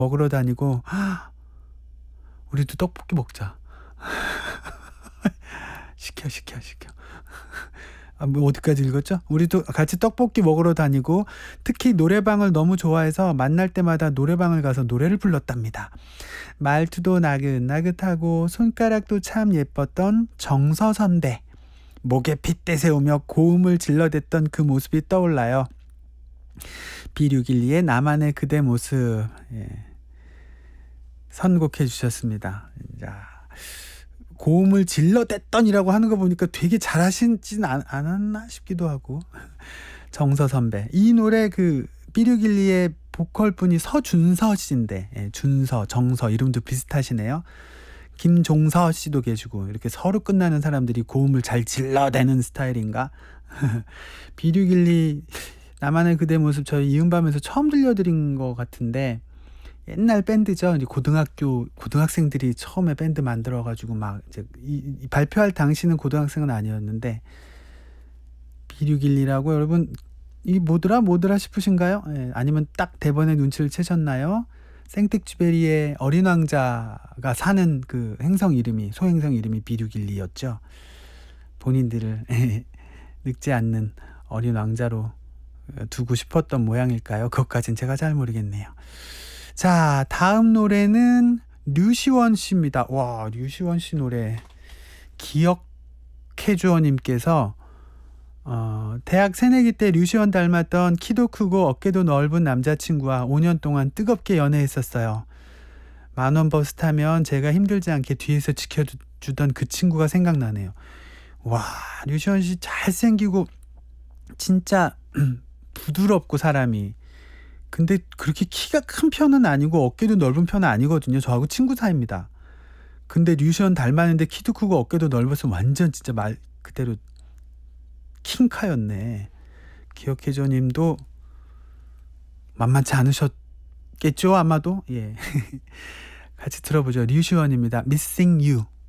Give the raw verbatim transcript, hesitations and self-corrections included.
먹으러 다니고 우리도 떡볶이 먹자. 시켜 시켜 시켜. 아, 뭐 어디까지 읽었죠? 우리도 같이 떡볶이 먹으러 다니고 특히 노래방을 너무 좋아해서 만날 때마다 노래방을 가서 노래를 불렀답니다. 말투도 나긋나긋하고 손가락도 참 예뻤던 정서 선배. 목에 핏대 세우며 고음을 질러댔던 그 모습이 떠올라요. 비육일이의 나만의 그대 모습. 예. 선곡해 주셨습니다. 자, 고음을 질러댔던이라고 하는 거 보니까 되게 잘하시진 않, 않았나 싶기도 하고. 정서 선배. 이 노래 그 비육일이의 보컬 분이 서준서 씨인데, 예, 준서, 정서 이름도 비슷하시네요. 김종서 씨도 계시고 이렇게 서로 끝나는 사람들이 고음을 잘 질러대는 스타일인가? 비육일이 나만의 그대 모습 저희 이음밤에서 처음 들려드린 것 같은데 옛날 밴드죠. 이제 고등학교 고등학생들이 처음에 밴드 만들어가지고 막 이제 이, 이 발표할 당시는 고등학생은 아니었는데 비육일이라고 여러분 이 뭐더라 뭐더라 싶으신가요? 예, 아니면 딱 대본에 눈치를 채셨나요? 생텍쥐베리의 어린 왕자가 사는 그 행성 이름이 소행성 이름이 비육일이였죠. 본인들을 늙지 않는 어린 왕자로 두고 싶었던 모양일까요? 그것까진 제가 잘 모르겠네요. 자, 다음 노래는 류시원 씨입니다. 와, 류시원 씨 노래 기억해주어님께서 어, 대학 새내기 때 류시원 닮았던 키도 크고 어깨도 넓은 남자친구와 오 년 동안 뜨겁게 연애했었어요. 만원 버스 타면 제가 힘들지 않게 뒤에서 지켜주던 그 친구가 생각나네요. 와, 류시원 씨 잘생기고 진짜 부드럽고 사람이. 근데 그렇게 키가 큰 편은 아니고 어깨도 넓은 편은 아니거든요. 저하고 친구 사이입니다. 근데 류시원 닮았는데 키도 크고 어깨도 넓어서 완전 진짜 말 그대로 킹카였네. 기억해줘 님도 만만치 않으셨겠죠 아마도. 예. 같이 들어보죠. 류시원입니다. Missing You.